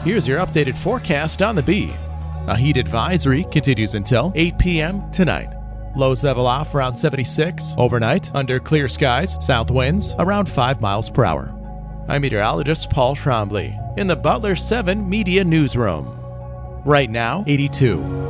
Here's your updated forecast on the Bee. A heat advisory continues until 8 p.m. tonight. Lows level off around 76 overnight under clear skies, south winds around 5 miles per hour. I'm meteorologist Paul Trombley in the Butler 7 Media Newsroom. Right now, 82.